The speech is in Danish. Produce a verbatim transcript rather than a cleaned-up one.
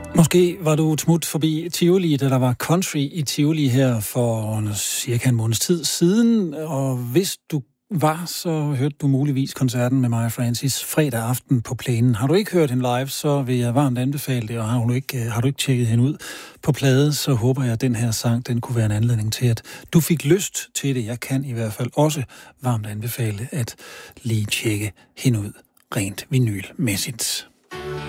Måske var du et smut forbi Tivoli, da der var country i Tivoli her for cirka en måneds tid siden, og hvis du var, så hørte du muligvis koncerten med Maja Francis fredag aften på Plænen. Har du ikke hørt hende live, så vil jeg varmt anbefale det, og har du ikke, har du ikke tjekket hende ud på plade, så håber jeg, at den her sang, den kunne være en anledning til, at du fik lyst til det. Jeg kan i hvert fald også varmt anbefale at lige tjekke hende ud rent vinylmæssigt.